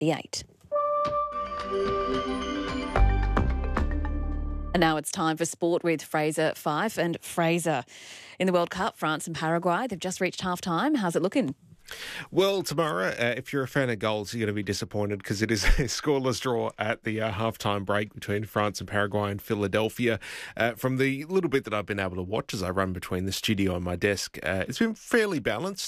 the 8. And now it's time for sport with Fraser Fife. And Fraser, in the World Cup, France and Paraguay, they've just reached half-time. How's it looking? Well, Tamara, if you're a fan of goals, you're going to be disappointed because it is a scoreless draw at the half-time break between France and Paraguay and Philadelphia. From the little bit that I've been able to watch as I run between the studio and my desk, it's been fairly balanced.